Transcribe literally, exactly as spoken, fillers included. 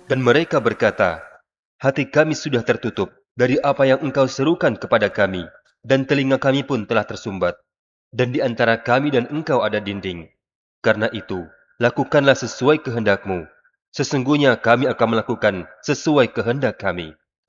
Dan mereka berkata, hati kami sudah tertutup dari apa yang engkau serukan kepada kami, dan telinga kami pun telah tersumbat. Dan di antara kami dan engkau ada dinding. Karena itu, lakukanlah sesuai kehendakmu. Sesungguhnya kami akan melakukan sesuai kehendak kami.